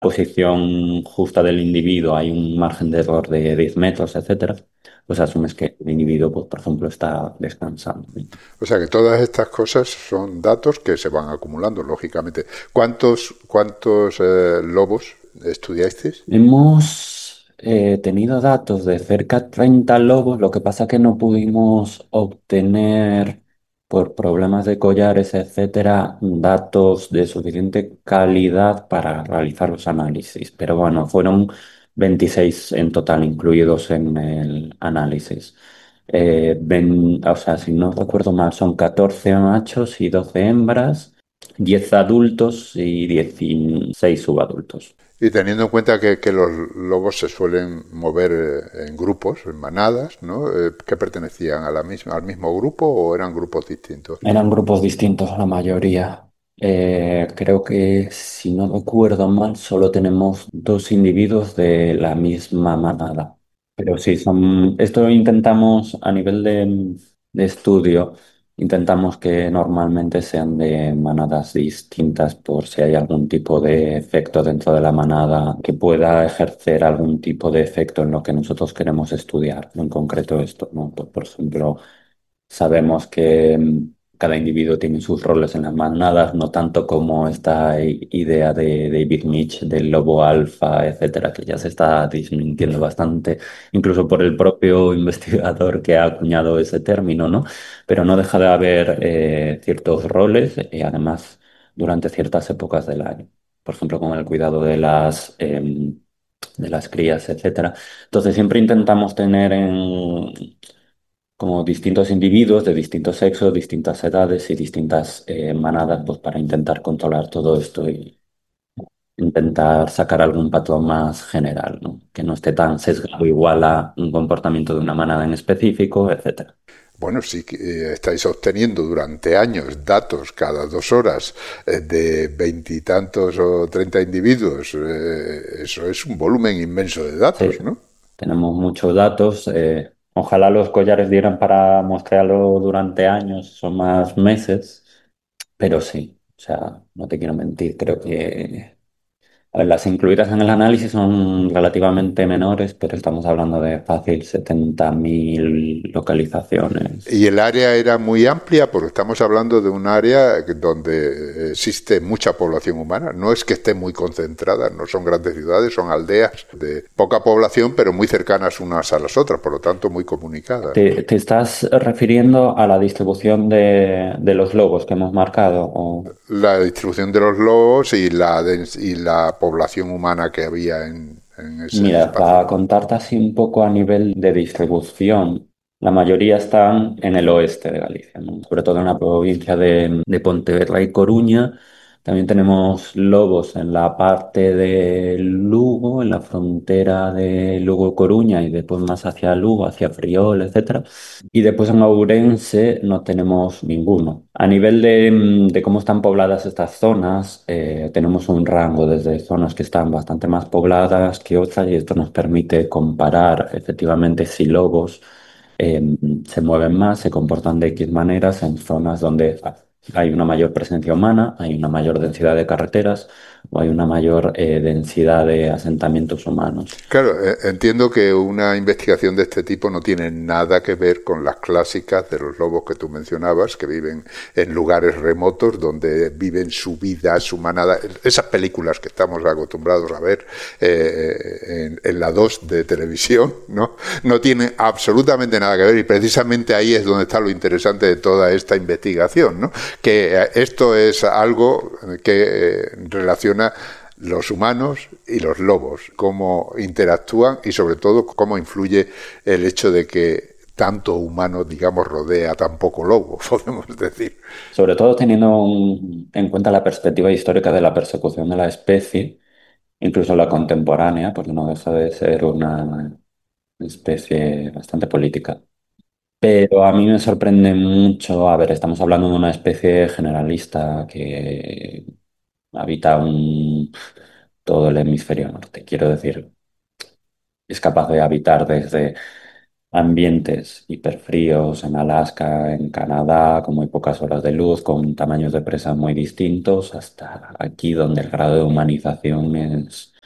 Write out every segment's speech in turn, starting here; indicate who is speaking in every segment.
Speaker 1: posición justa del individuo hay un margen de error de 10 metros, etcétera, pues asumes que el individuo, pues, por ejemplo, está descansando.
Speaker 2: O sea que todas estas cosas son datos que se van acumulando, lógicamente. ¿Cuántos lobos estudiasteis?
Speaker 1: Hemos tenido datos de cerca de 30 lobos, lo que pasa que no pudimos obtener, por problemas de collares, etcétera, datos de suficiente calidad para realizar los análisis. Pero bueno, fueron 26 en total incluidos en el análisis. O sea, si no recuerdo mal, son 14 machos y 12 hembras, 10 adultos y 16 subadultos.
Speaker 2: Y teniendo en cuenta que los lobos se suelen mover en grupos, en manadas, ¿no? ¿Que pertenecían a al mismo grupo o eran grupos distintos?
Speaker 1: Eran grupos distintos la mayoría. Creo que, si no recuerdo mal, solo tenemos dos individuos de la misma manada. Pero sí, esto intentamos a nivel de estudio, intentamos que normalmente sean de manadas distintas por si hay algún tipo de efecto dentro de la manada que pueda ejercer algún tipo de efecto en lo que nosotros queremos estudiar, en concreto esto, ¿no? Por ejemplo, sabemos que cada individuo tiene sus roles en las manadas, no tanto como esta idea de David Mitch del lobo alfa, etcétera, que ya se está desmintiendo bastante, incluso por el propio investigador que ha acuñado ese término, ¿no? Pero no deja de haber ciertos roles y además durante ciertas épocas del año. Por ejemplo, con el cuidado de las crías, etcétera. Entonces siempre intentamos tener como distintos individuos de distintos sexos, distintas edades y distintas manadas, pues para intentar controlar todo esto y intentar sacar algún patrón más general, ¿no? Que no esté tan sesgado igual a un comportamiento de una manada en específico, etcétera.
Speaker 2: Bueno, sí que estáis obteniendo durante años datos cada 2 horas de veintitantos o 30 individuos. Eso es un volumen inmenso de datos,
Speaker 1: Sí,
Speaker 2: ¿no?
Speaker 1: tenemos muchos datos. Ojalá los collares dieran para mostrarlo durante años o más meses, pero sí, o sea, no te quiero mentir, creo que a ver, las incluidas en el análisis son relativamente menores, pero estamos hablando de fácil 70.000
Speaker 2: Y
Speaker 1: localizaciones.
Speaker 2: el área era muy amplia porque estamos hablando de un área donde existe mucha población humana. No es que esté muy concentrada, no son grandes ciudades, son aldeas de poca población, pero muy cercanas unas a las otras, por lo tanto muy comunicadas, ¿no?
Speaker 1: ¿Te estás refiriendo a la distribución de los logos que hemos marcado?
Speaker 2: La distribución de los lobos y y la población humana que había en ese
Speaker 1: Mira,
Speaker 2: espacio.
Speaker 1: para contarte así un poco a nivel de distribución, la mayoría están en el oeste de Galicia, ¿no? Sobre todo en la provincia de Pontevedra y Coruña. También tenemos lobos en la parte de Lugo, en la frontera de Lugo-Coruña y después más hacia Lugo, hacia Friol, etcétera. Y después en Ourense no tenemos ninguno. A nivel de cómo están pobladas estas zonas, tenemos un rango desde zonas que están bastante más pobladas que otras y esto nos permite comparar efectivamente si lobos eh, se mueven más, se comportan de X maneras en zonas donde hay una mayor presencia humana, hay una mayor densidad de carreteras o hay una mayor densidad de asentamientos humanos.
Speaker 2: Claro, entiendo que una investigación de este tipo no tiene nada que ver con las clásicas de los lobos que tú mencionabas, que viven en lugares remotos donde viven su vida, su manada. Esas películas que estamos acostumbrados a ver en la 2 de televisión, ¿no? No tienen absolutamente nada que ver y precisamente ahí es donde está lo interesante de toda esta investigación, ¿no? Que esto es algo que relaciona los humanos y los lobos, cómo interactúan y sobre todo cómo influye el hecho de que tanto humano, digamos, rodea tan poco lobo, podemos decir.
Speaker 1: Sobre todo teniendo en cuenta la perspectiva histórica de la persecución de la especie, incluso la contemporánea, porque no deja de ser una especie bastante política. Pero a mí me sorprende mucho, a ver, estamos hablando de una especie generalista que habita todo el hemisferio norte. Quiero decir, es capaz de habitar desde ambientes hiperfríos en Alaska, en Canadá, con muy pocas horas de luz, con tamaños de presa muy distintos, hasta aquí donde el grado de humanización es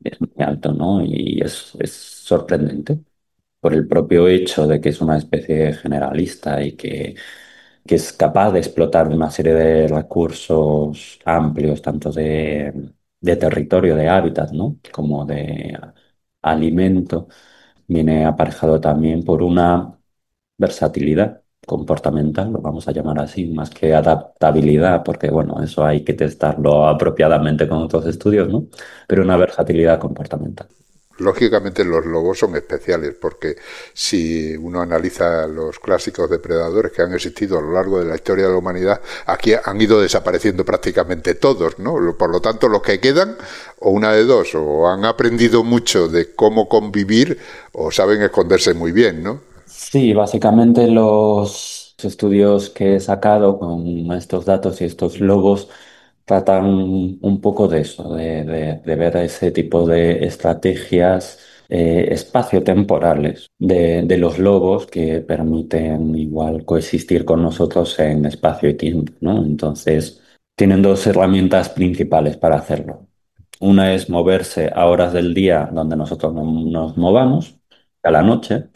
Speaker 1: es muy alto, ¿no? Y es sorprendente por el propio hecho de que es una especie generalista y que es capaz de explotar una serie de recursos amplios, tanto de territorio, de hábitat, ¿no? Como de alimento, viene aparejado también por una versatilidad comportamental, lo vamos a llamar así, más que adaptabilidad, porque bueno, eso hay que testarlo apropiadamente con otros estudios, ¿no? Pero una versatilidad comportamental.
Speaker 2: Lógicamente los lobos son especiales porque si uno analiza los clásicos depredadores que han existido a lo largo de la historia de la humanidad, aquí han ido desapareciendo prácticamente todos, ¿no? Por lo tanto, los que quedan, o una de dos, o han aprendido mucho de cómo convivir, o saben esconderse muy bien, ¿no?
Speaker 1: Sí, básicamente los estudios que he sacado con estos datos y estos logos tratan un poco de eso, de ver ese tipo de estrategias espaciotemporales de los lobos que permiten igual coexistir con nosotros en espacio y tiempo, ¿no? Entonces, tienen dos herramientas principales para hacerlo. Una es moverse a horas del día donde nosotros no nos movamos, a la noche.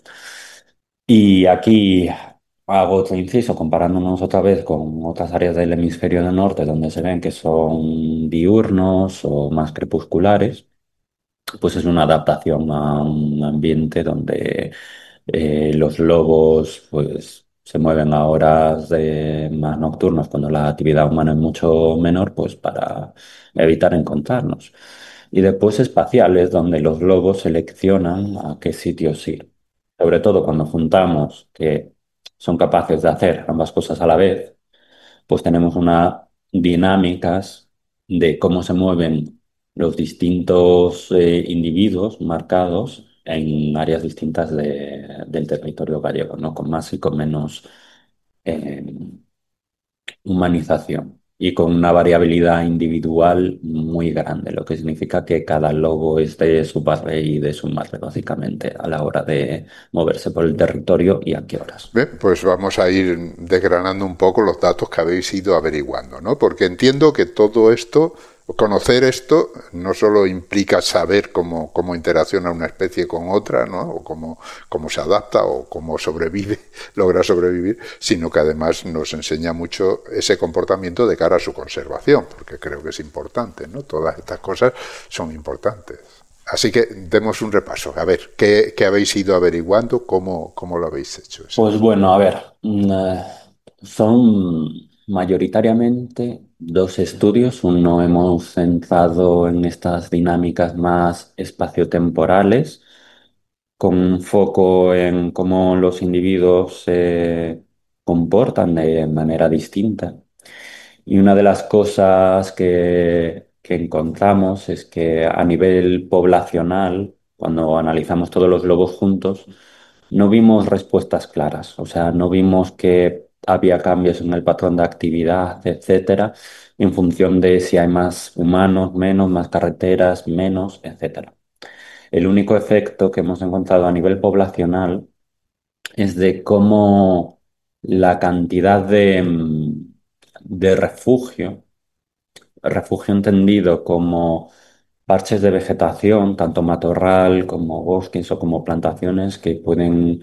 Speaker 1: Y aquí hago otro inciso comparándonos otra vez con otras áreas del hemisferio del norte donde se ven que son diurnos o más crepusculares, pues es una adaptación a un ambiente donde los lobos pues se mueven a horas más nocturnas cuando la actividad humana es mucho menor, pues para evitar encontrarnos. Y después espaciales, donde los lobos seleccionan a qué sitios ir. Sobre todo cuando juntamos que son capaces de hacer ambas cosas a la vez, pues tenemos unas dinámicas de cómo se mueven los distintos individuos marcados en áreas distintas del territorio gallego, ¿no? Con más y con menos eh, humanización y con una variabilidad individual muy grande, lo que significa que cada lobo es de su padre y de su madre, básicamente, a la hora de moverse por el territorio y a qué horas.
Speaker 2: Bien, pues vamos a ir desgranando un poco los datos que habéis ido averiguando, ¿no? Porque entiendo que todo esto, conocer esto, no solo implica saber cómo interacciona una especie con otra, ¿no? O cómo se adapta o cómo sobrevive, logra sobrevivir, sino que además nos enseña mucho ese comportamiento de cara a su conservación, porque creo que es importante, ¿no? Todas estas cosas son importantes. Así que demos un repaso. A ver, ¿qué habéis ido averiguando? ¿Cómo lo habéis hecho eso?
Speaker 1: Pues bueno, a ver, son mayoritariamente dos estudios. Uno hemos centrado en estas dinámicas más espaciotemporales, con un foco en cómo los individuos se comportan de manera distinta. Y una de las cosas que encontramos es que a nivel poblacional, cuando analizamos todos los lobos juntos, no vimos respuestas claras. O sea, no vimos que había cambios en el patrón de actividad, etcétera, en función de si hay más humanos, menos, más carreteras, menos, etcétera. El único efecto que hemos encontrado a nivel poblacional es de cómo la cantidad de refugio entendido como parches de vegetación, tanto matorral como bosques o como plantaciones que pueden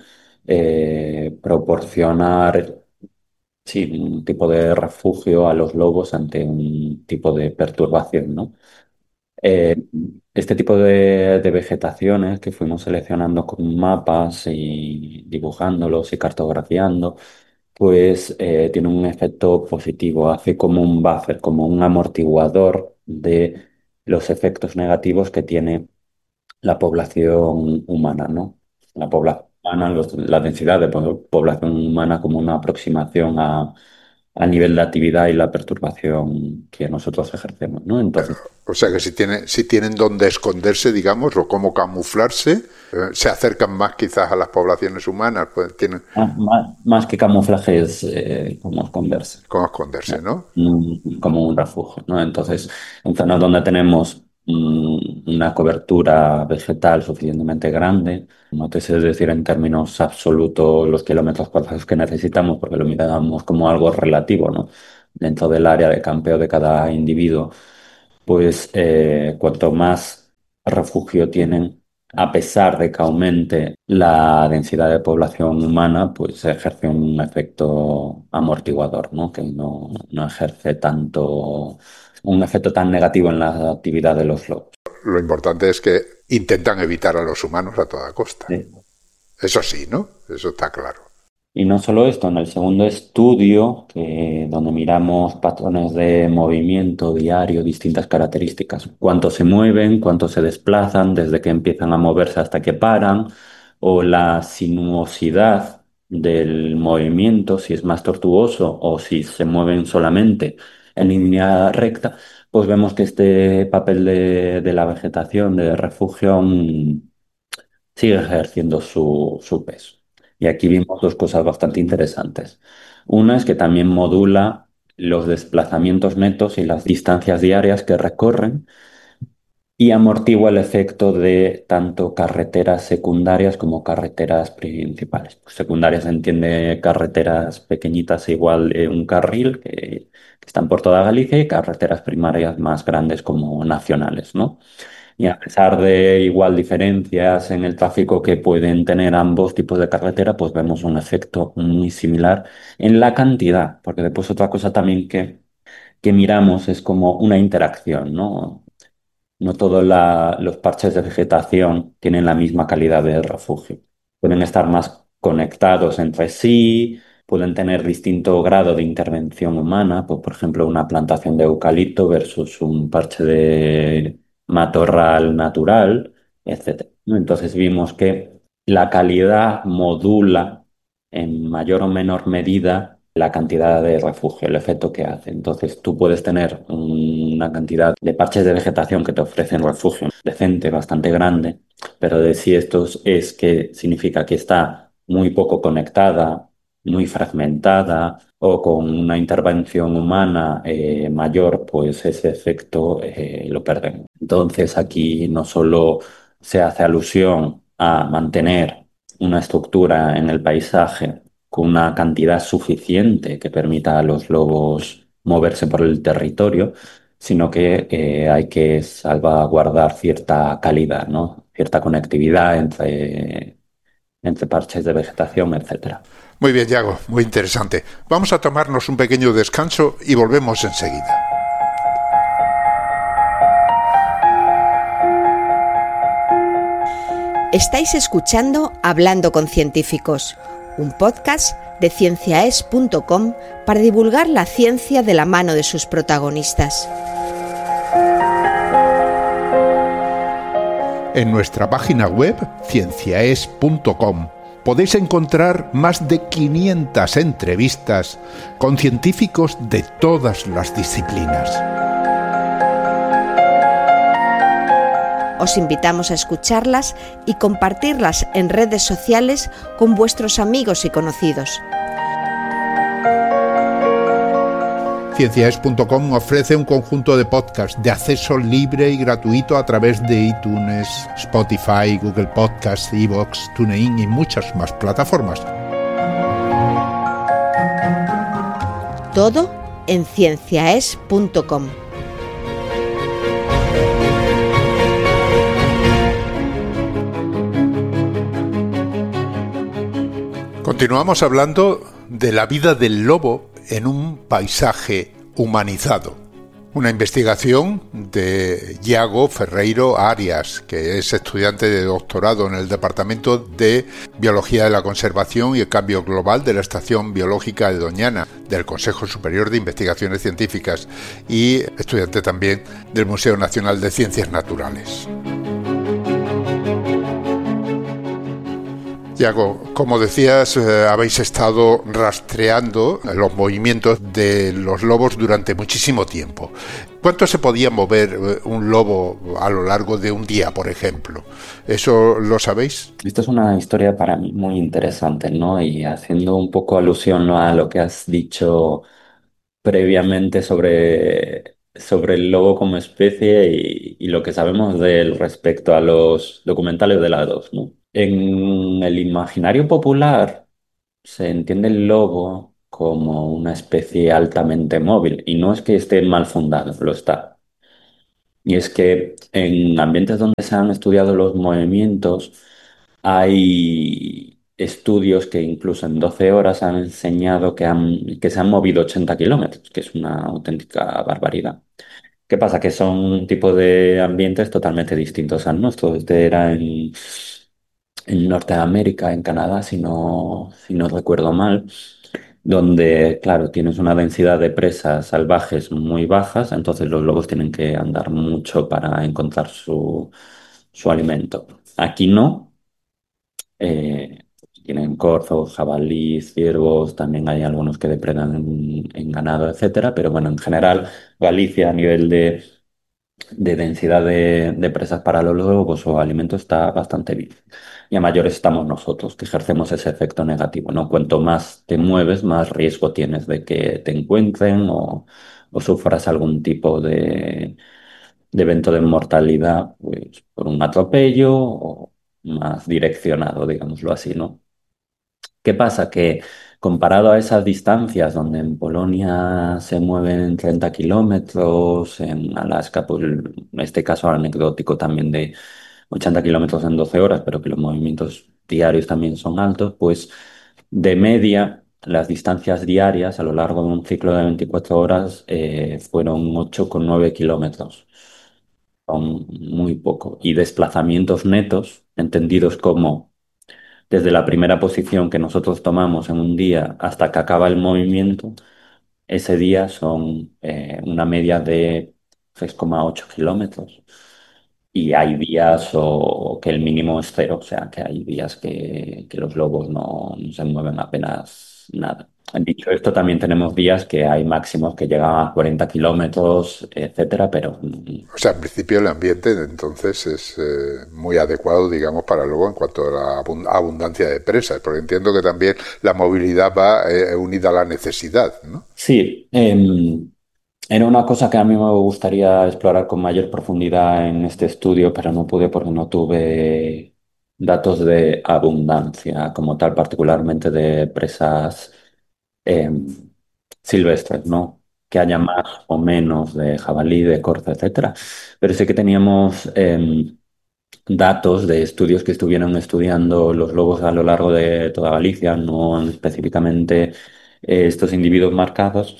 Speaker 1: proporcionar sí, un tipo de refugio a los lobos ante un tipo de perturbación, ¿no? Eh, este tipo de vegetaciones que fuimos seleccionando con mapas y dibujándolos y cartografiando, pues tiene un efecto positivo, hace como un buffer, como un amortiguador de los efectos negativos que tiene la población humana, ¿no? La población humana, la densidad de población humana como una aproximación al nivel de actividad y la perturbación que nosotros ejercemos, ¿no? Entonces,
Speaker 2: O sea que si tienen dónde esconderse, digamos, o cómo camuflarse, se acercan más quizás a las poblaciones humanas, pues tienen
Speaker 1: más que camuflaje es como esconderse.
Speaker 2: cómo esconderse, ¿no?
Speaker 1: Como un refugio, ¿no? Entonces, en zonas donde tenemos una cobertura vegetal suficientemente grande, no te sé decir en términos absolutos los kilómetros cuadrados que necesitamos, porque lo miramos como algo relativo, ¿no? Dentro del área de campeo de cada individuo, pues cuanto más refugio tienen, a pesar de que aumente la densidad de población humana, pues ejerce un efecto amortiguador, ¿no? Que no ejerce tanto, un efecto tan negativo en la actividad de los lobos.
Speaker 2: Lo importante es que intentan evitar a los humanos a toda costa.
Speaker 1: Sí.
Speaker 2: Eso sí, ¿no? Eso está claro.
Speaker 1: Y no solo esto, en el segundo estudio, donde miramos patrones de movimiento diario, distintas características, cuánto se mueven, cuánto se desplazan, desde que empiezan a moverse hasta que paran, o la sinuosidad del movimiento, si es más tortuoso o si se mueven solamente en línea recta, pues vemos que este papel de la vegetación de refugio sigue ejerciendo su peso. Y aquí vimos dos cosas bastante interesantes. Una es que también modula los desplazamientos netos y las distancias diarias que recorren y amortigua el efecto de tanto carreteras secundarias como carreteras principales. Secundarias se entiende carreteras pequeñitas igual de un carril que están por toda Galicia y carreteras primarias más grandes como nacionales, ¿no? Y a pesar de igual diferencias en el tráfico que pueden tener ambos tipos de carretera, pues vemos un efecto muy similar en la cantidad, porque después otra cosa también que miramos es como una interacción, ¿no? No todos los parches de vegetación tienen la misma calidad de refugio. Pueden estar más conectados entre sí, pueden tener distinto grado de intervención humana, pues, por ejemplo, una plantación de eucalipto versus un parche de matorral natural, etcétera, ¿no? Entonces vimos que la calidad modula en mayor o menor medida la cantidad de refugio, el efecto que hace. Entonces tú puedes tener una cantidad de parches de vegetación que te ofrecen refugio decente, bastante grande, pero de si esto es que significa que está muy poco conectada, muy fragmentada o con una intervención humana mayor, pues ese efecto lo perdemos. Entonces aquí no solo se hace alusión a mantener una estructura en el paisaje con una cantidad suficiente que permita a los lobos moverse por el territorio, sino que hay que salvaguardar cierta calidad, ¿no? Cierta conectividad entre parches de vegetación, etcétera.
Speaker 2: Muy bien, Yago, muy interesante. Vamos a tomarnos un pequeño descanso y volvemos enseguida.
Speaker 3: Estáis escuchando Hablando con Científicos, un podcast de cienciaes.com para divulgar la ciencia de la mano de sus protagonistas.
Speaker 2: En nuestra página web, cienciaes.com, podéis encontrar más de 500 entrevistas con científicos de todas las disciplinas.
Speaker 3: Os invitamos a escucharlas y compartirlas en redes sociales con vuestros amigos y conocidos.
Speaker 2: Cienciaes.com ofrece un conjunto de podcasts de acceso libre y gratuito a través de iTunes, Spotify, Google Podcasts, iVoox, TuneIn y muchas más plataformas.
Speaker 3: Todo en cienciaes.com.
Speaker 2: Continuamos hablando de la vida del lobo en un paisaje humanizado. Una investigación de Iago Ferreiro Arias, que es estudiante de doctorado en el Departamento de Biología de la Conservación y el Cambio Global de la Estación Biológica de Doñana, del Consejo Superior de Investigaciones Científicas, y estudiante también del Museo Nacional de Ciencias Naturales. Iago, como decías, habéis estado rastreando los movimientos de los lobos durante muchísimo tiempo. ¿Cuánto se podía mover un lobo a lo largo de un día, por ejemplo? ¿Eso lo sabéis?
Speaker 1: Esta es una historia para mí muy interesante, ¿no? Y haciendo un poco alusión, ¿no?, a lo que has dicho previamente sobre el lobo como especie y lo que sabemos de él respecto a los documentales de la 2, ¿no? En el imaginario popular se entiende el lobo como una especie altamente móvil y no es que esté mal fundado, lo está. Y es que en ambientes donde se han estudiado los movimientos, hay estudios que incluso en 12 horas han enseñado que se han movido 80 kilómetros, que es una auténtica barbaridad. ¿Qué pasa? Que son un tipo de ambientes totalmente distintos al nuestro. Este era en Norteamérica, en Canadá, si no recuerdo mal, donde, claro, tienes una densidad de presas salvajes muy bajas, entonces los lobos tienen que andar mucho para encontrar su alimento. Aquí no. eh, Tienen corzos, jabalíes, ciervos, también hay algunos que depredan en ganado, etcétera, pero bueno, en general, Galicia a nivel de densidad de presas para los lobos o alimento está bastante bien. Y a mayores estamos nosotros, que ejercemos ese efecto negativo, ¿no? Cuanto más te mueves, más riesgo tienes de que te encuentren o sufras algún tipo de evento de mortalidad, pues por un atropello o más direccionado, digámoslo así, ¿no? ¿Qué pasa? Que comparado a esas distancias donde en Polonia se mueven 30 kilómetros, en Alaska, pues en este caso anecdótico también de 80 kilómetros en 12 horas, pero que los movimientos diarios también son altos, pues de media las distancias diarias a lo largo de un ciclo de 24 horas fueron 8,9 kilómetros. Son muy poco. Y desplazamientos netos, entendidos como desde la primera posición que nosotros tomamos en un día hasta que acaba el movimiento, ese día son una media de 6,8 kilómetros. Y hay días que el mínimo es cero, o sea, que hay días que los lobos no se mueven apenas nada. Dicho esto, también tenemos días que hay máximos que llegan a 40 kilómetros, etcétera, pero
Speaker 2: O sea, en principio el ambiente entonces es muy adecuado, digamos, para luego en cuanto a la abundancia de presas, porque entiendo que también la movilidad va unida a la necesidad, ¿no?
Speaker 1: sí. Era una cosa que a mí me gustaría explorar con mayor profundidad en este estudio, pero no pude porque no tuve datos de abundancia como tal, particularmente de presas eh, silvestres, ¿no? Que haya más o menos de jabalí, de corzo, etcétera. Pero sí que teníamos datos de estudios que estuvieron estudiando los lobos a lo largo de toda Galicia, no específicamente estos individuos marcados,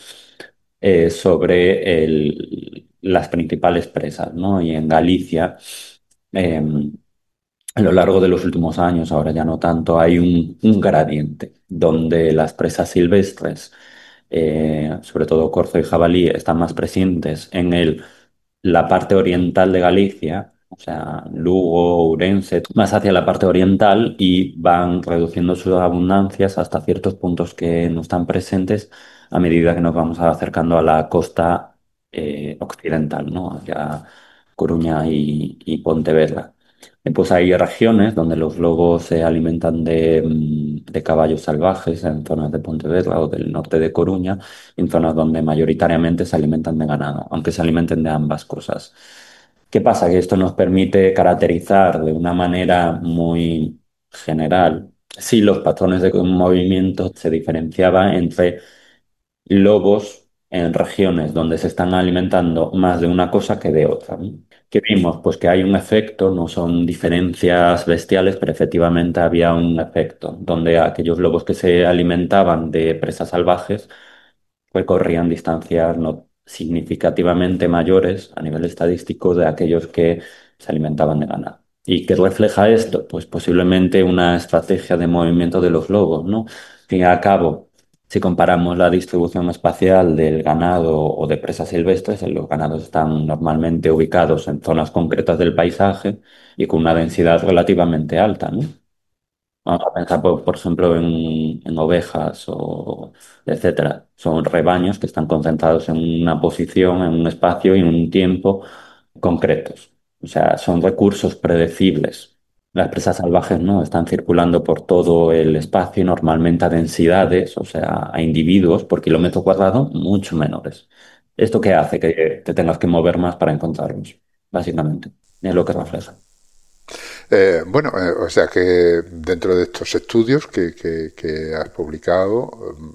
Speaker 1: sobre las principales presas, ¿no? Y en Galicia, eh, a lo largo de los últimos años, ahora ya no tanto, hay un gradiente donde las presas silvestres, sobre todo corzo y jabalí, están más presentes en la parte oriental de Galicia, o sea, Lugo, Ourense, más hacia la parte oriental y van reduciendo sus abundancias hasta ciertos puntos que no están presentes a medida que nos vamos acercando a la costa occidental, ¿no? Hacia Coruña y Pontevedra. Pues hay regiones donde los lobos se alimentan de caballos salvajes en zonas de Pontevedra o del norte de Coruña, en zonas donde mayoritariamente se alimentan de ganado, aunque se alimenten de ambas cosas. ¿Qué pasa? Que esto nos permite caracterizar de una manera muy general si los patrones de movimiento se diferenciaban entre lobos en regiones donde se están alimentando más de una cosa que de otra, ¿no? ¿Qué vimos? Pues que hay un efecto, no son diferencias bestiales, pero efectivamente había un efecto, donde aquellos lobos que se alimentaban de presas salvajes recorrían distancias no significativamente mayores a nivel estadístico de aquellos que se alimentaban de ganado. ¿Y qué refleja esto? Pues posiblemente una estrategia de movimiento de los lobos, ¿no? Al fin y al cabo, si comparamos la distribución espacial del ganado o de presas silvestres, los ganados están normalmente ubicados en zonas concretas del paisaje y con una densidad relativamente alta, ¿no? Vamos a pensar, por ejemplo, en ovejas o etcétera. Son rebaños que están concentrados en una posición, en un espacio y en un tiempo concretos. O sea, son recursos predecibles. Las presas salvajes no están circulando por todo el espacio y normalmente a densidades, o sea, a individuos por kilómetro cuadrado mucho menores. ¿Esto qué hace? Que te tengas que mover más para encontrarlos, básicamente. Es lo que refleja.
Speaker 2: Bueno, o sea que dentro de estos estudios que has publicado,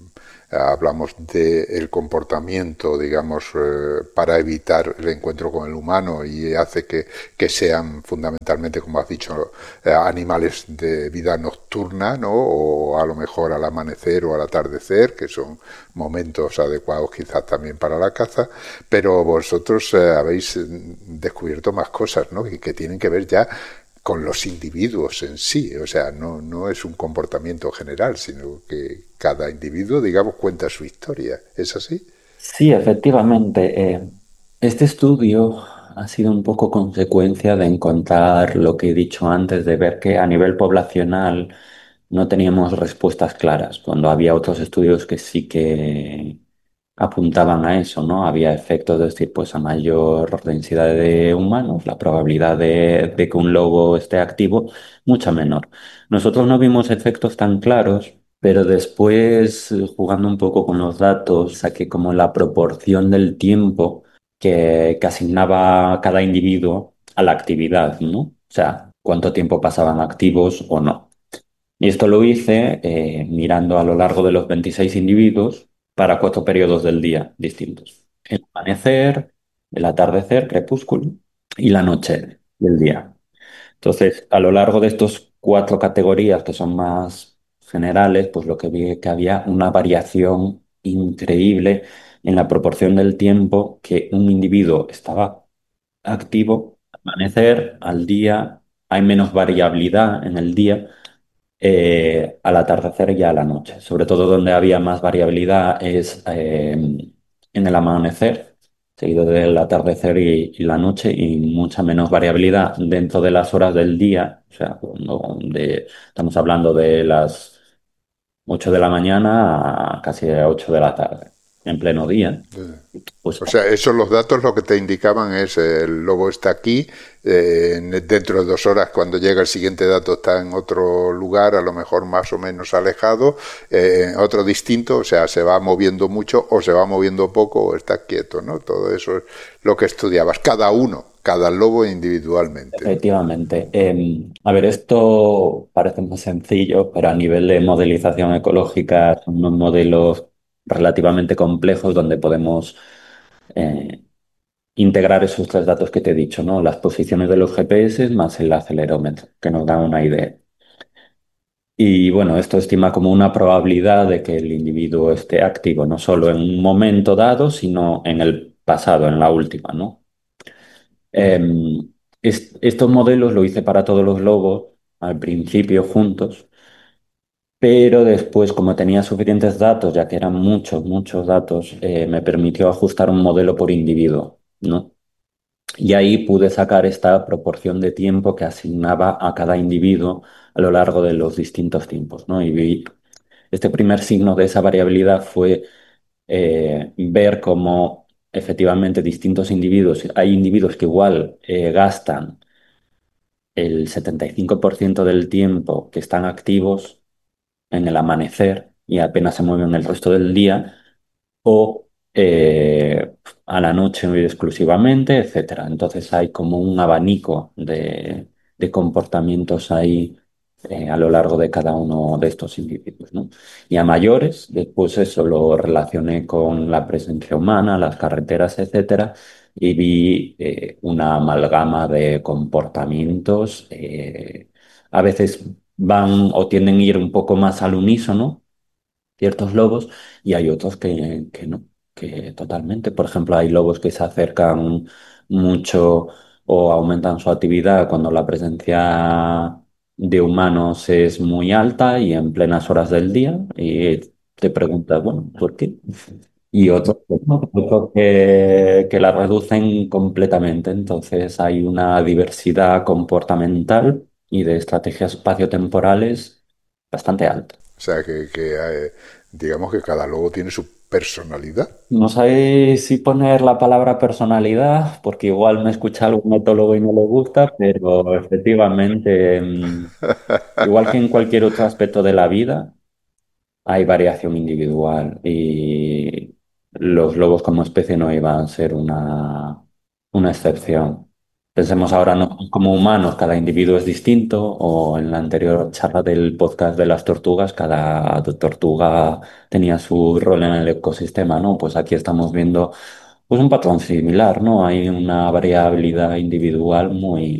Speaker 2: hablamos del comportamiento, digamos, para evitar el encuentro con el humano y hace que sean fundamentalmente, como has dicho, animales de vida nocturna, ¿no? O a lo mejor al amanecer o al atardecer, que son momentos adecuados quizás también para la caza, pero vosotros habéis descubierto más cosas, ¿no? Y que tienen que ver ya con los individuos en sí, o sea, no es un comportamiento general, sino que cada individuo, digamos, cuenta su historia. ¿Es así?
Speaker 1: Sí, efectivamente. Este estudio ha sido un poco consecuencia de encontrar lo que he dicho antes, de ver que a nivel poblacional no teníamos respuestas claras, cuando había otros estudios que sí que apuntaban a eso, ¿no? Había efectos de decir, pues a mayor densidad de humanos, la probabilidad de que un lobo esté activo, mucha menor. Nosotros no vimos efectos tan claros, pero después, jugando un poco con los datos, saqué como la proporción del tiempo que asignaba cada individuo a la actividad, ¿no? O sea, cuánto tiempo pasaban activos o no. Y esto lo hice mirando a lo largo de los 26 individuos para 4 periodos del día distintos. El amanecer, el atardecer, crepúsculo y la noche del día. Entonces, a lo largo de estos 4 categorías que son más generales, pues lo que vi es que había una variación increíble en la proporción del tiempo que un individuo estaba activo. Al amanecer, al día, hay menos variabilidad en el día, al atardecer y a la noche. Sobre todo donde había más variabilidad es en el amanecer, seguido del atardecer y la noche, y mucha menos variabilidad dentro de las horas del día. O sea, estamos hablando de las 8 de la mañana a casi 8 de la tarde, en pleno día. Pues
Speaker 2: O sea, esos los datos lo que te indicaban es el lobo está aquí, dentro de 2 horas cuando llega el siguiente dato está en otro lugar, a lo mejor más o menos alejado, otro distinto, o sea, se va moviendo mucho o se va moviendo poco o está quieto, ¿no? Todo eso es lo que estudiabas, cada uno, cada lobo individualmente, ¿no?
Speaker 1: efectivamente. A ver, esto parece muy sencillo, pero a nivel de modelización ecológica son unos modelos relativamente complejos donde podemos eh, integrar esos 3 datos que te he dicho, ¿no? Las posiciones de los GPS más el acelerómetro, que nos dan una idea. Y bueno, esto estima como una probabilidad de que el individuo esté activo, no solo en un momento dado, sino en el pasado, en la última, ¿no? Estos modelos lo hice para todos los lobos al principio juntos, pero después, como tenía suficientes datos, ya que eran muchos, muchos datos, me permitió ajustar un modelo por individuo, ¿no? Y ahí pude sacar esta proporción de tiempo que asignaba a cada individuo a lo largo de los distintos tiempos, ¿no? Y este primer signo de esa variabilidad fue ver cómo efectivamente distintos individuos, hay individuos que igual gastan el 75% del tiempo que están activos en el amanecer y apenas se mueven el resto del día, o a la noche exclusivamente, etcétera. Entonces hay como un abanico de comportamientos ahí a lo largo de cada uno de estos individuos, ¿no? Y a mayores, después eso lo relacioné con la presencia humana, las carreteras, etcétera, y vi una amalgama de comportamientos. A veces van o tienden a ir un poco más al unísono ciertos lobos, y hay otros que no, que totalmente. Por ejemplo, hay lobos que se acercan mucho o aumentan su actividad cuando la presencia de humanos es muy alta y en plenas horas del día, y te preguntas, bueno, ¿por qué? Y otros, pues, no, otros que la reducen completamente. Entonces hay una diversidad comportamental y de estrategias espaciotemporales bastante alta.
Speaker 2: O sea, digamos que cada lobo tiene su personalidad.
Speaker 1: No sé si poner la palabra personalidad, porque igual me escucha algún etólogo y no le gusta, pero efectivamente, igual que en cualquier otro aspecto de la vida, hay variación individual y los lobos como especie no iban a ser una excepción. Pensemos ahora no como humanos, cada individuo es distinto, o en la anterior charla del podcast de las tortugas, cada tortuga tenía su rol en el ecosistema, ¿no? Pues aquí estamos viendo pues un patrón similar, ¿no? Hay una variabilidad individual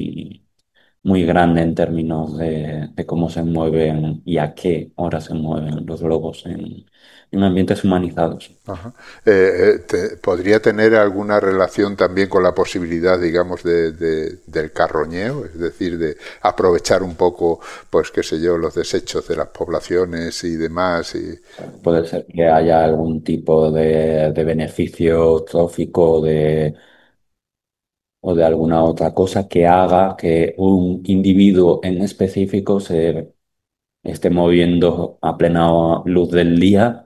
Speaker 1: muy grande en términos de cómo se mueven y a qué hora se mueven los lobos en ambientes humanizados.
Speaker 2: Ajá. ¿Podría tener alguna relación también con la posibilidad, digamos, del carroñeo? Es decir, de aprovechar un poco, pues qué sé yo, los desechos de las poblaciones y demás.
Speaker 1: Puede ser que haya algún tipo de beneficio trófico o de alguna otra cosa que haga que un individuo en específico se esté moviendo a plena luz del día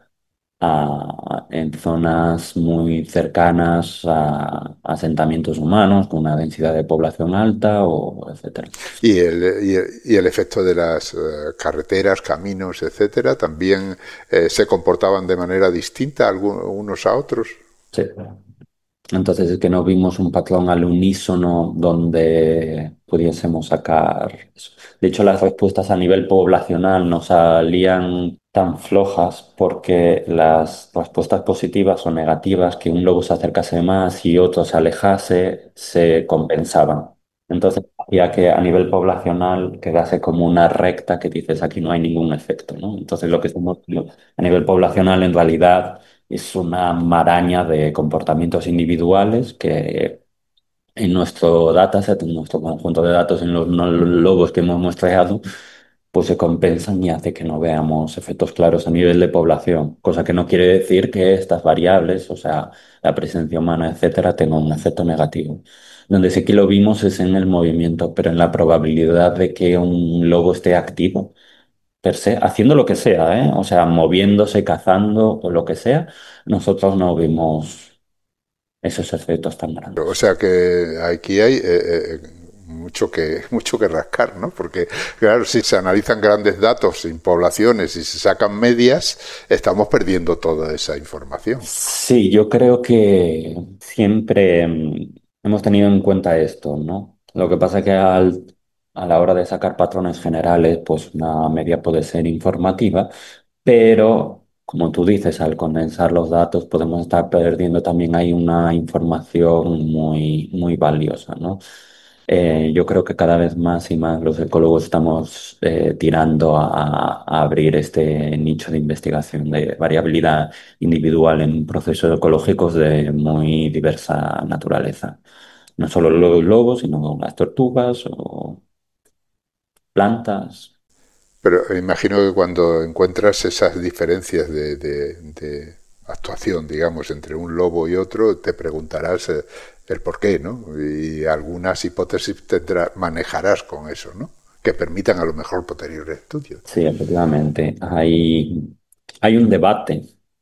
Speaker 1: en zonas muy cercanas a asentamientos humanos con una densidad de población alta o etcétera.
Speaker 2: Y el efecto de las carreteras, caminos, etcétera, también se comportaban de manera distinta unos a otros.
Speaker 1: Sí. Entonces es que no vimos un patrón al unísono donde pudiésemos sacar eso. De hecho, las respuestas a nivel poblacional no salían tan flojas porque las respuestas positivas o negativas, que un lobo se acercase más y otro se alejase, se compensaban. Entonces hacía que a nivel poblacional quedase como una recta que dices aquí no hay ningún efecto, ¿no? Entonces lo que estamos viendo a nivel poblacional en realidad es una maraña de comportamientos individuales que en nuestro dataset, en nuestro conjunto de datos, en los lobos que hemos muestreado, pues se compensan y hace que no veamos efectos claros a nivel de población, cosa que no quiere decir que estas variables, o sea, la presencia humana, etcétera, tengan un efecto negativo. Donde sí que lo vimos es en el movimiento, pero en la probabilidad de que un lobo esté activo per se, haciendo lo que sea, ¿eh? O sea, moviéndose, cazando o lo que sea, nosotros no vimos esos efectos tan
Speaker 2: O
Speaker 1: grandes.
Speaker 2: sea que aquí hay mucho que rascar, ¿no? Porque, claro, si se analizan grandes datos sin poblaciones y se sacan medias, estamos perdiendo toda esa información.
Speaker 1: Sí, yo creo que siempre hemos tenido en cuenta esto, ¿no? Lo que pasa es que a la hora de sacar patrones generales, pues una media puede ser informativa, pero como tú dices, al condensar los datos podemos estar perdiendo también ahí una información muy valiosa, ¿no? Yo creo que cada vez más y más los ecólogos estamos tirando a abrir este nicho de investigación de variabilidad individual en procesos ecológicos de muy diversa naturaleza. No solo los lobos, sino las tortugas o plantas.
Speaker 2: Pero imagino que cuando encuentras esas diferencias de actuación, digamos, entre un lobo y otro, te preguntarás el por qué, ¿no? Y algunas hipótesis manejarás con eso, ¿no? Que permitan a lo mejor posteriores estudios.
Speaker 1: Sí, efectivamente. Hay un debate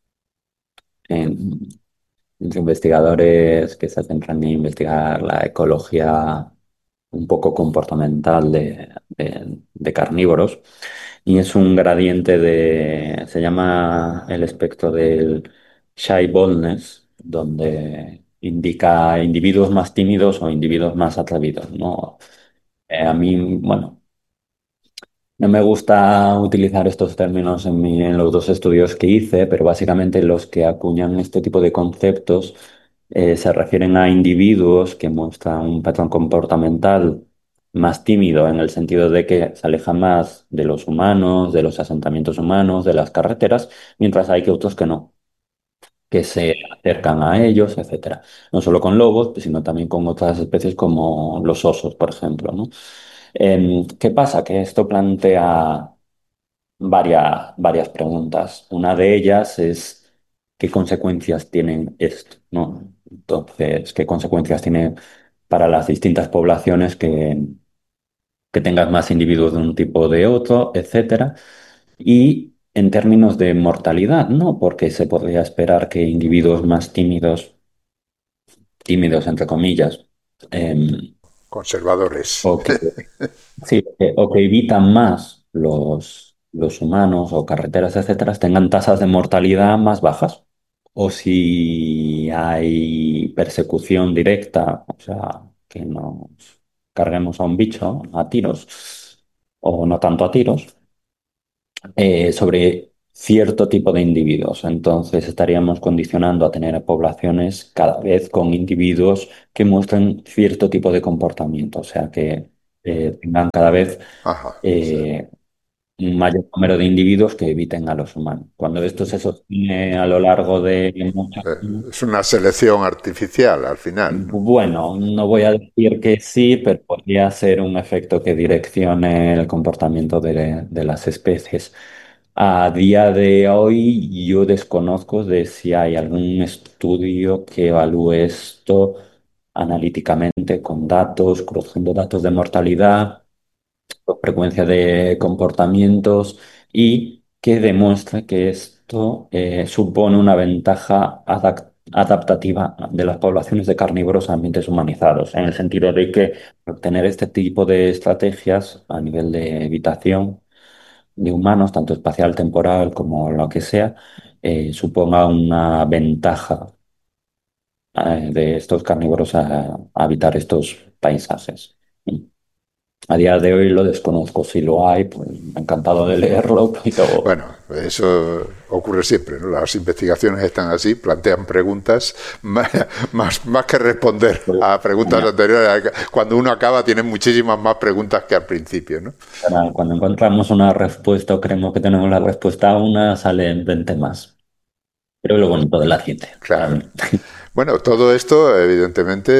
Speaker 1: en- entre investigadores que se centran en investigar la ecología un poco comportamental de carnívoros. Y es un gradiente se llama el espectro del shy boldness, donde indica individuos más tímidos o individuos más atrevidos, ¿no? A mí, bueno, no me gusta utilizar estos términos en los dos estudios que hice, pero básicamente los que acuñan este tipo de conceptos se refieren a individuos que muestran un patrón comportamental más tímido en el sentido de que se alejan más de los humanos, de los asentamientos humanos, de las carreteras, mientras hay que otros que no, que se acercan a ellos, etcétera. No solo con lobos, sino también con otras especies como los osos, por ejemplo, ¿no? ¿Qué pasa? Que esto plantea varias preguntas. Una de ellas es ¿qué consecuencias tienen esto? ¿No? Entonces, ¿qué consecuencias tiene para las distintas poblaciones que tengas más individuos de un tipo o de otro, etcétera? Y en términos de mortalidad, ¿no? Porque se podría esperar que individuos más tímidos entre comillas, em,
Speaker 2: Conservadores.
Speaker 1: o que sí, o que evitan más los humanos o carreteras, etcétera, tengan tasas de mortalidad más bajas. O si hay persecución directa, o sea, que nos carguemos a un bicho a tiros, o no tanto a tiros, sobre cierto tipo de individuos. Entonces estaríamos condicionando a tener poblaciones cada vez con individuos que muestren cierto tipo de comportamiento, o sea, que tengan cada vez
Speaker 2: Ajá, sí.
Speaker 1: eh, un mayor número de individuos que eviten a los humanos. Cuando esto se sostiene a lo largo de muchos años,
Speaker 2: Es una selección artificial al final, ¿no?
Speaker 1: bueno, no voy a decir que sí, pero podría ser un efecto que direccione el comportamiento de las especies. A día de hoy, yo desconozco de si hay algún estudio que evalúe esto analíticamente con datos, cruzando datos de mortalidad frecuencia de comportamientos y que demuestra que esto supone una ventaja adaptativa de las poblaciones de carnívoros a ambientes humanizados, en el sentido de que obtener este tipo de estrategias a nivel de evitación de humanos, tanto espacial, temporal como lo que sea, suponga una ventaja de estos carnívoros a habitar estos paisajes. A día de hoy lo desconozco. Si lo hay, pues encantado de leerlo, pero
Speaker 2: Bueno, eso ocurre siempre, ¿no? Las investigaciones están así, plantean preguntas más que responder
Speaker 1: pues,
Speaker 2: a preguntas
Speaker 1: genial.
Speaker 2: anteriores. Cuando uno acaba, tiene muchísimas más preguntas que al principio, ¿no?
Speaker 1: Cuando encontramos una respuesta o creemos que tenemos la respuesta a una, salen 20 más. Pero es lo bonito de la ciencia, para
Speaker 2: Claro.
Speaker 1: mí.
Speaker 2: Bueno, todo esto, evidentemente,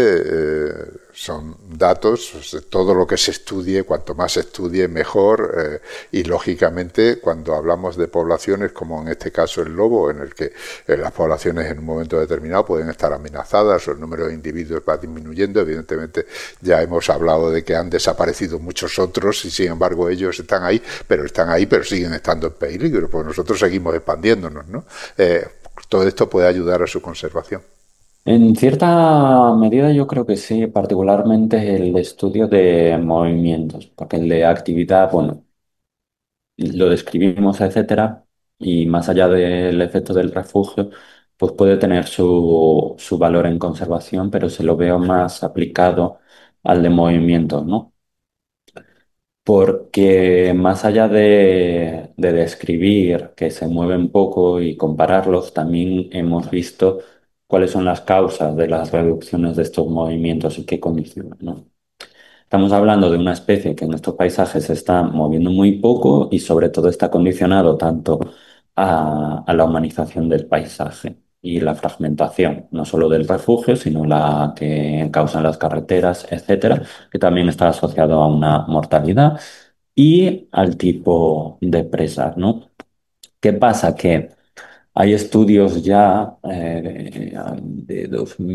Speaker 2: son datos, todo lo que se estudie, cuanto más se estudie, mejor, y lógicamente, cuando hablamos de poblaciones, como en este caso el lobo, en el que las poblaciones en un momento determinado pueden estar amenazadas o el número de individuos va disminuyendo, evidentemente ya hemos hablado de que han desaparecido muchos otros y sin embargo ellos están ahí, pero siguen estando en peligro, pues nosotros seguimos expandiéndonos, ¿no? Todo esto puede ayudar a su conservación.
Speaker 1: En cierta medida yo creo que sí, particularmente el estudio de movimientos, porque el de actividad, bueno, lo describimos, etcétera, y más allá del efecto del refugio, pues puede tener su valor en conservación, pero se lo veo más aplicado al de movimientos, ¿no? Porque más allá de describir que se mueven poco y compararlos, también hemos visto cuáles son las causas de las reducciones de estos movimientos y qué condicionan, ¿no? Estamos hablando de una especie que en estos paisajes se está moviendo muy poco y sobre todo está condicionado tanto a la humanización del paisaje y la fragmentación, no solo del refugio, sino la que causan las carreteras, etcétera, que también está asociado a una mortalidad y al tipo de presas, ¿no? ¿Qué pasa? Que hay estudios ya de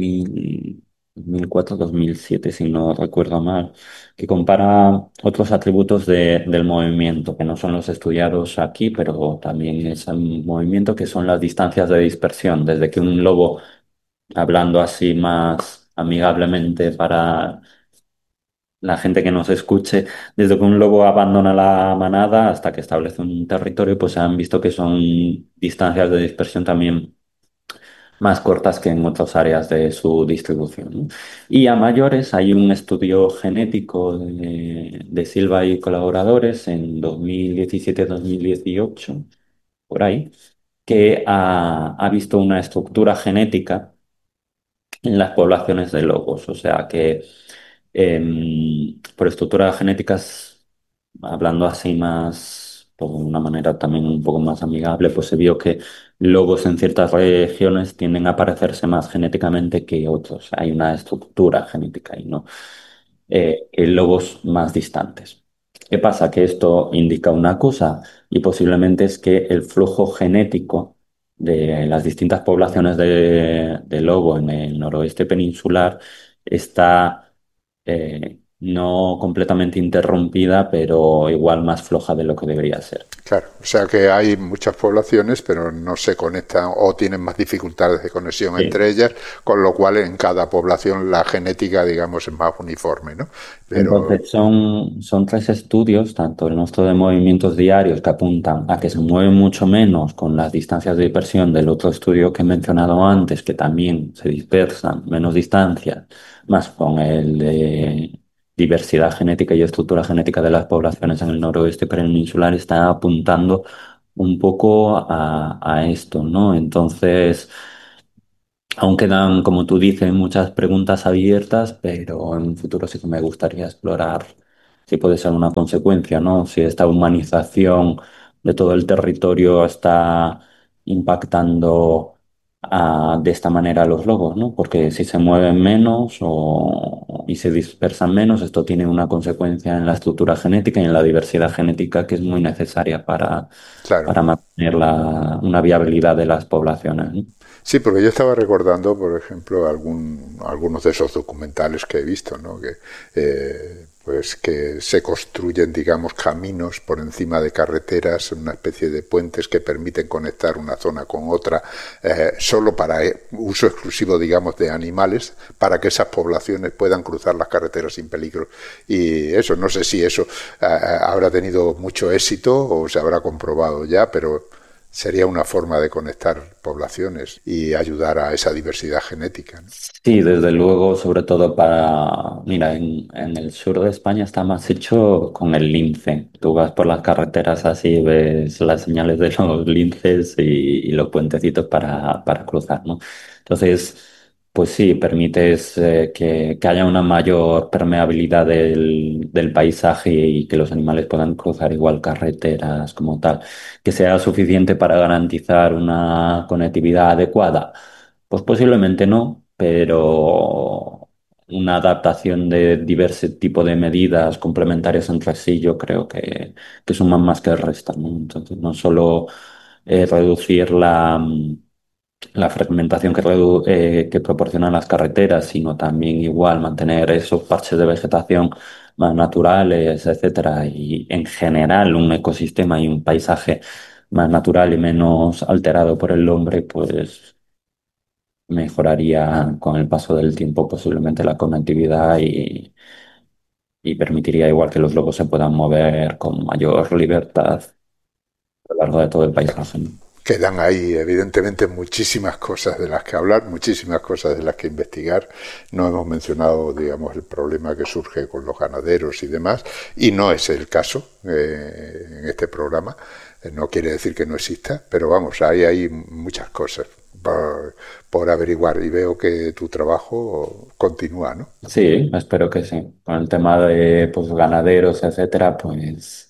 Speaker 1: 2004-2007, si no recuerdo mal, que compara otros atributos del movimiento, que no son los estudiados aquí, pero también es un movimiento que son las distancias de dispersión, desde que un lobo, hablando así más amigablemente para la gente que nos escuche, desde que un lobo abandona la manada hasta que establece un territorio, pues se han visto que son distancias de dispersión también más cortas que en otras áreas de su distribución, ¿no? Y a mayores hay un estudio genético de Silva y colaboradores en 2017-2018, por ahí, que ha visto una estructura genética en las poblaciones de lobos. O sea que por estructuras genéticas, hablando así más, por una manera también un poco más amigable, pues se vio que lobos en ciertas regiones tienden a parecerse más genéticamente que otros. Hay una estructura genética y no que lobos más distantes. ¿Qué pasa? Que esto indica una cosa y posiblemente es que el flujo genético de las distintas poblaciones de lobo en el noroeste peninsular está no completamente interrumpida, pero igual más floja de lo que debería ser.
Speaker 2: Claro, o sea que hay muchas poblaciones, pero no se conectan o tienen más dificultades de conexión
Speaker 1: Sí.
Speaker 2: entre ellas, con lo cual en cada población la genética, digamos, es más uniforme, ¿no? Pero,
Speaker 1: Entonces son tres estudios, tanto el nuestro de movimientos diarios que apuntan a que se mueven mucho menos con las distancias de dispersión del otro estudio que he mencionado antes, que también se dispersan menos distancias, más con el de diversidad genética y estructura genética de las poblaciones en el noroeste peninsular, está apuntando un poco a esto, ¿no? Entonces... Aún quedan, como tú dices, muchas preguntas abiertas, pero en un futuro sí que me gustaría explorar si puede ser una consecuencia, ¿no? Si esta humanización de todo el territorio está impactando de esta manera a los lobos, ¿no? Porque si se mueven menos y se dispersan menos, esto tiene una consecuencia en la estructura genética y en la diversidad genética que es muy necesaria
Speaker 2: claro,
Speaker 1: para mantener una viabilidad de las poblaciones, ¿no?
Speaker 2: sí, porque yo estaba recordando, por ejemplo, algunos de esos documentales que he visto, ¿no? Pues que se construyen, digamos, caminos por encima de carreteras, una especie de puentes que permiten conectar una zona con otra, solo para uso exclusivo, digamos, de animales, para que esas poblaciones puedan cruzar las carreteras sin peligro. Y eso, no sé si eso habrá tenido mucho éxito o se habrá comprobado ya, pero sería una forma de conectar poblaciones y ayudar a esa diversidad genética, ¿no?
Speaker 1: Sí, desde luego, sobre todo mira, en el sur de España está más hecho con el lince. Tú vas por las carreteras así, ves las señales de los linces y los puentecitos para cruzar, ¿no? Entonces, pues sí, permites que haya una mayor permeabilidad del paisaje y que los animales puedan cruzar igual carreteras como tal, que sea suficiente para garantizar una conectividad adecuada. Pues posiblemente no, pero una adaptación de diversos tipos de medidas complementarias entre sí, yo creo que suman más que restan, ¿no? Entonces, no solo reducir la fragmentación que proporcionan las carreteras, sino también igual mantener esos parches de vegetación más naturales, etcétera, y en general un ecosistema y un paisaje más natural y menos alterado por el hombre, pues mejoraría con el paso del tiempo posiblemente la conectividad y permitiría igual que los lobos se puedan mover con mayor libertad a lo largo de todo el paisaje, ¿no?
Speaker 2: Quedan ahí, evidentemente, muchísimas cosas de las que hablar, muchísimas cosas de las que investigar. No hemos mencionado, digamos, el problema que surge con los ganaderos y demás, y no es el caso en este programa. No quiere decir que no exista, pero vamos, hay muchas cosas por averiguar y veo que tu trabajo continúa, ¿no?
Speaker 1: Sí, espero que sí. Con el tema de pues, ganaderos, etcétera, pues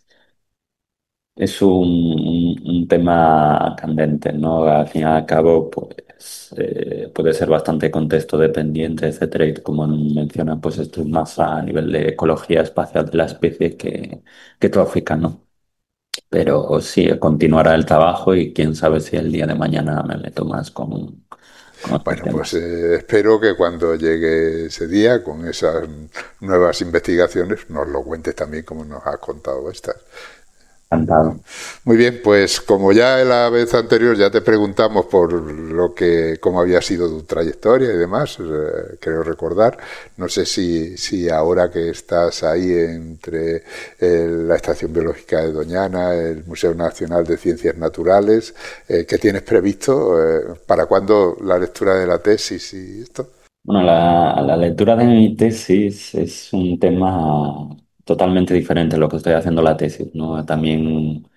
Speaker 1: es un tema candente, ¿no? Al fin y al cabo, pues puede ser bastante contexto dependiente, etcétera, y como menciona, pues esto es más a nivel de ecología espacial de la especie que trófica, ¿no? Pero sí, continuará el trabajo y quién sabe si el día de mañana me meto más con estos
Speaker 2: Bueno, pues
Speaker 1: temas.
Speaker 2: espero que cuando llegue ese día, con esas nuevas investigaciones, nos lo cuentes también como nos has contado estas.
Speaker 1: Encantado.
Speaker 2: Muy bien, pues como ya la vez anterior ya te preguntamos por cómo había sido tu trayectoria y demás, creo recordar, no sé si ahora que estás ahí entre la Estación Biológica de Doñana, el Museo Nacional de Ciencias Naturales, ¿qué tienes previsto? ¿Para cuándo la lectura de la tesis y esto?
Speaker 1: Bueno, la lectura de mi tesis es un tema totalmente diferente a lo que estoy haciendo la tesis, ¿no? También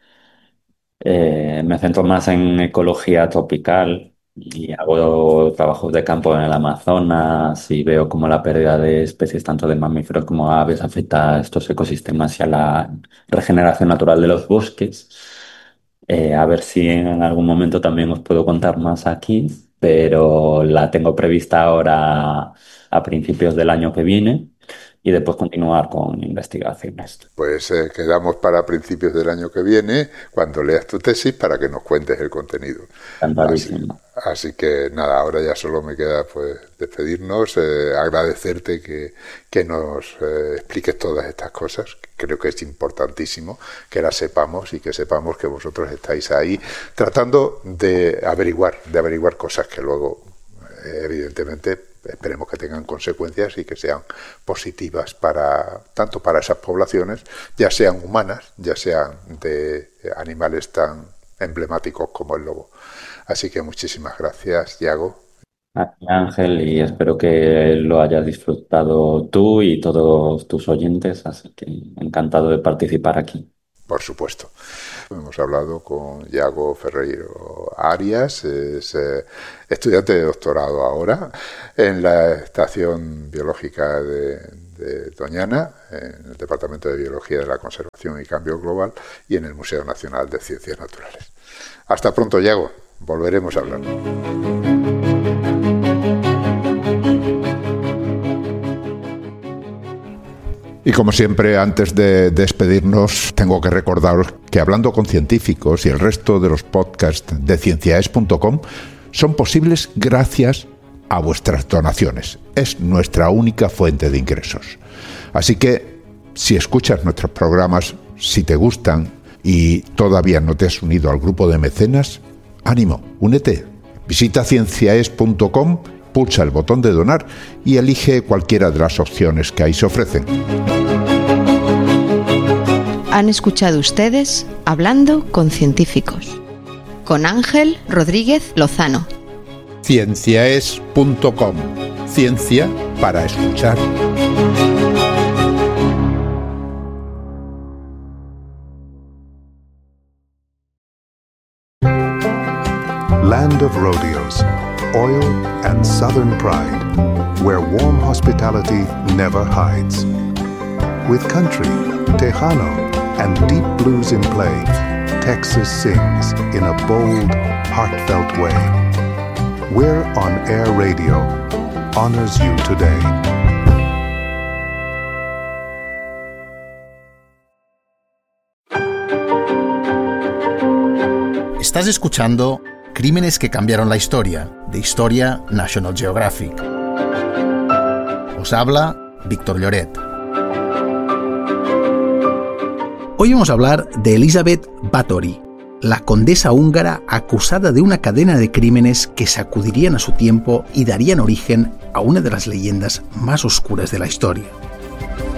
Speaker 1: me centro más en ecología tropical y hago trabajos de campo en el Amazonas y veo cómo la pérdida de especies tanto de mamíferos como aves afecta a estos ecosistemas y a la regeneración natural de los bosques. A ver si en algún momento también os puedo contar más aquí, pero la tengo prevista ahora a principios del año que viene. y después continuar con investigaciones.
Speaker 2: Pues quedamos para principios del año que viene, cuando leas tu tesis, para que nos cuentes el contenido. Así que nada, ahora ya solo me queda pues despedirnos, agradecerte que nos expliques todas estas cosas. Creo que es importantísimo que las sepamos y que sepamos que vosotros estáis ahí tratando de averiguar cosas que luego, evidentemente, esperemos que tengan consecuencias y que sean positivas tanto para esas poblaciones, ya sean humanas, ya sean de animales tan emblemáticos como el lobo. Así que muchísimas gracias, Yago.
Speaker 1: Ángel, y espero que lo hayas disfrutado tú y todos tus oyentes, así que encantado de participar aquí.
Speaker 2: Por supuesto. Hemos hablado con Yago Ferreiro Arias, es estudiante de doctorado ahora en la Estación Biológica de Doñana, en el Departamento de Biología de la Conservación y Cambio Global y en el Museo Nacional de Ciencias Naturales. Hasta pronto, Yago. Volveremos a hablar. Y como siempre, antes de despedirnos, tengo que recordaros que Hablando con Científicos y el resto de los podcasts de cienciaes.com son posibles gracias a vuestras donaciones. Es nuestra única fuente de ingresos. Así que, si escuchas nuestros programas, si te gustan y todavía no te has unido al grupo de mecenas, ánimo, únete. Visita cienciaes.com, pulsa el botón de donar y elige cualquiera de las opciones que ahí se ofrecen.
Speaker 3: Han escuchado ustedes Hablando con Científicos, con Ángel Rodríguez Lozano.
Speaker 2: Cienciaes.com. Ciencia para escuchar.
Speaker 4: Land of rodeos, oil and southern pride, where warm hospitality never hides. With country, Tejano, and deep blues in play, Texas sings in a bold, heartfelt way. We're On Air Radio honors you today.
Speaker 5: Estás escuchando Crímenes que cambiaron la historia, de Historia National Geographic. Os habla Víctor Lloret. Hoy vamos a hablar de Elizabeth Báthory, la condesa húngara acusada de una cadena de crímenes que sacudirían a su tiempo y darían origen a una de las leyendas más oscuras de la historia.